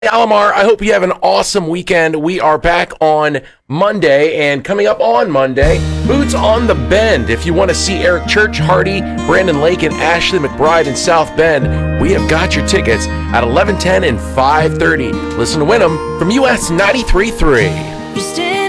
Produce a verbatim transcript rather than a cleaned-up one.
Alamar, I hope you have an awesome weekend. We are back on Monday, and coming up on Monday, Boots on the Bend. If you want to see Eric Church, Hardy, Brandon Lake, and Ashley McBride in South Bend, we have got your tickets at eleven ten and five thirty. Listen to Win 'em from U S ninety-three point three.